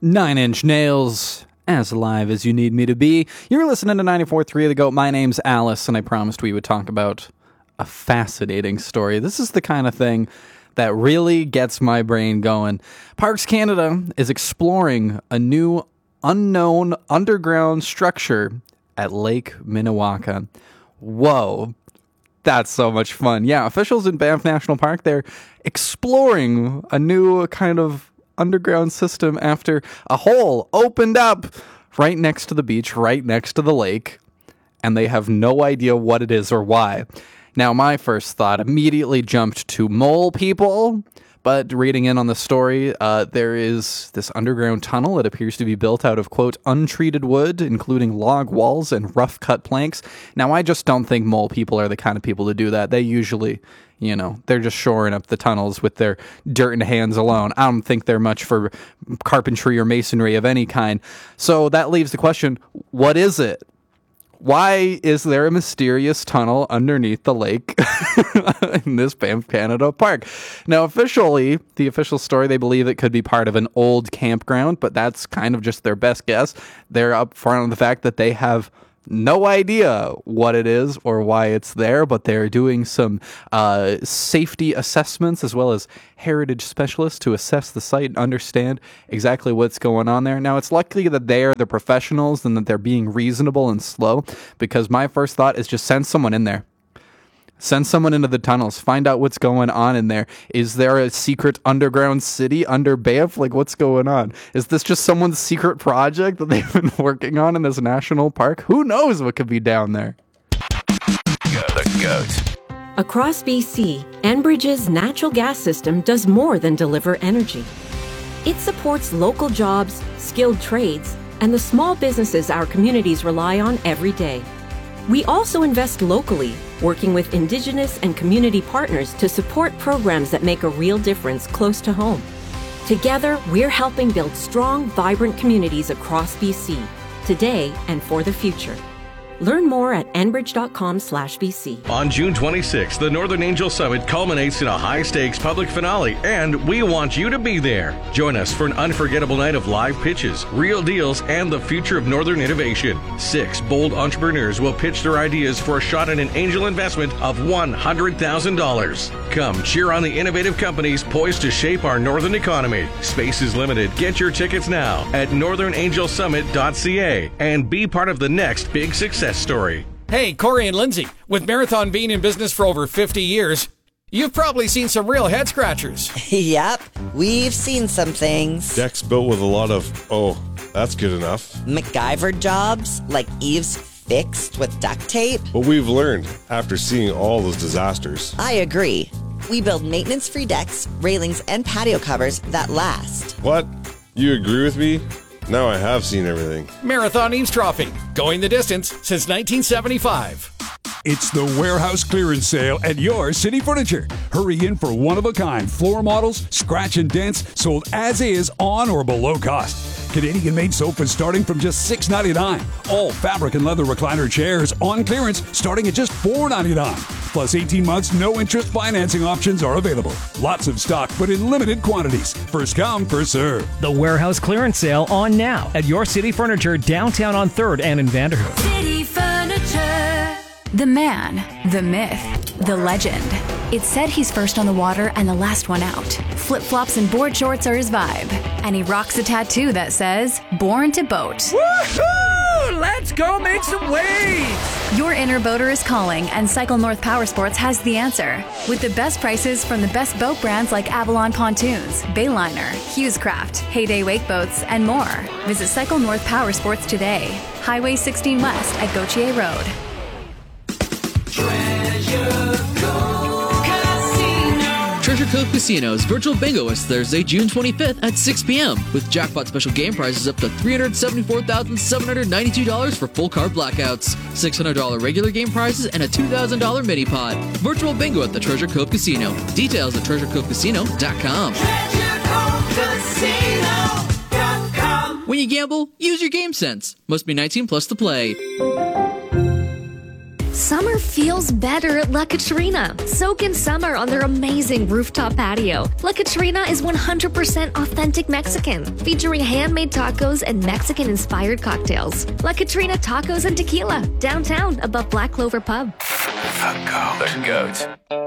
Nine Inch Nails, as live as you need me to be. You're listening to 94.3 The GOAT. My name's Alice, and I promised we would talk about a fascinating story. This is the kind of thing that really gets my brain going. Parks Canada is exploring a new unknown underground structure at Lake Minnewaca. Whoa. That's so much fun. Yeah, officials in Banff National Park, they're exploring a new kind of underground system after a hole opened up right next to the beach, right next to the lake, and they have no idea what it is or why. Now, my first thought immediately jumped to mole people, but reading in on the story, there is this underground tunnel. It appears to be built out of, quote, untreated wood, including log walls and rough-cut planks. Now, I just don't think mole people are the kind of people to do that. They usually, they're just shoring up the tunnels with their dirt in hands alone. I don't think they're much for carpentry or masonry of any kind. So that leaves the question, what is it? Why is there a mysterious tunnel underneath the lake in this Banff Canada park? Now, officially, the official story, they believe it could be part of an old campground, but that's kind of just their best guess. They're upfront on the fact that they have no idea what it is or why it's there, but they're doing some safety assessments as well as heritage specialists to assess the site and understand exactly what's going on there. Now, it's likely that they are the professionals and that they're being reasonable and slow, because my first thought is just send someone in there. Send someone into the tunnels. Find out what's going on in there. Is there a secret underground city under Banff? Like, what's going on? Is this just someone's secret project that they've been working on in this national park? Who knows what could be down there? The GOAT. Across BC, Enbridge's natural gas system does more than deliver energy. It supports local jobs, skilled trades, and the small businesses our communities rely on every day. We also invest locally, working with Indigenous and community partners to support programs that make a real difference close to home. Together, we're helping build strong, vibrant communities across BC, today and for the future. Learn more at enbridge.com/BC. On June 26th, the Northern Angel Summit culminates in a high-stakes public finale, and we want you to be there. Join us for an unforgettable night of live pitches, real deals, and the future of Northern innovation. 6 bold entrepreneurs will pitch their ideas for a shot at an angel investment of $100,000. Come cheer on the innovative companies poised to shape our Northern economy. Space is limited. Get your tickets now at northernangelsummit.ca and be part of the next big success story. Hey, Corey and Lindsay, with Marathon being in business for over 50 years, you've probably seen some real head scratchers. Yep, we've seen some things. Decks built with a lot of, that's good enough. MacGyver jobs, like eaves fixed with duct tape. But we've learned after seeing all those disasters. I agree. We build maintenance-free decks, railings, and patio covers that last. What? You agree with me? Now I have seen everything. Marathon Eavesdropping, going the distance since 1975. It's the warehouse clearance sale at your City Furniture. Hurry in for one-of-a-kind floor models, scratch and dents, sold as is on or below cost. Canadian-made sofas starting from just $6.99. All fabric and leather recliner chairs on clearance starting at just $4.99. Plus 18 months, no interest financing options are available. Lots of stock, but in limited quantities. First come, first serve. The warehouse clearance sale on now at your City Furniture downtown on 3rd and in Vanderhoof. City Furniture. The man, the myth, the legend. It's said he's first on the water and the last one out. Flip-flops and board shorts are his vibe. And he rocks a tattoo that says, Born to Boat. Woohoo! Let's go make some waves! Your inner boater is calling, and Cycle North Power Sports has the answer. With the best prices from the best boat brands like Avalon Pontoons, Bayliner, Hughescraft, Heyday Wake Boats, and more. Visit Cycle North Power Sports today. Highway 16 West at Gautier Road. Treasure Cove Casino's Virtual Bingo is Thursday, June 25th at 6 p.m. with jackpot special game prizes up to $374,792 for full card blackouts, $600 regular game prizes, and a $2,000 mini pot. Virtual Bingo at the Treasure Cove Casino. Details at treasurecovecasino.com. When you gamble, use your game sense. Must be 19 plus to play. Summer feels better at La Catrina. Soak in summer on their amazing rooftop patio. La Catrina is 100% authentic Mexican, featuring handmade tacos and Mexican-inspired cocktails. La Catrina Tacos and Tequila, downtown above Black Clover Pub. The GOAT.